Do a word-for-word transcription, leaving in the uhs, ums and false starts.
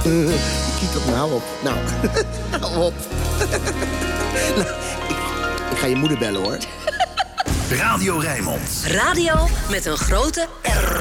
Kiet op, nou op. Nou, hou op. Nou, ik, ik ga je moeder bellen, hoor. Radio Rijnmond. Radio met een grote R.